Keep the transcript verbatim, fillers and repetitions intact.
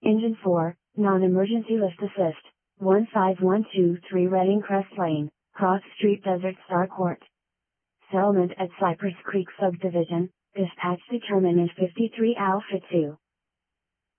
Engine four, Non-Emergency Lift Assist, one five one two three Reading Crest Lane, Cross Street, Desert Star Court. Settlement at Cypress Creek Subdivision, dispatch determinant fifty-three Alpha two.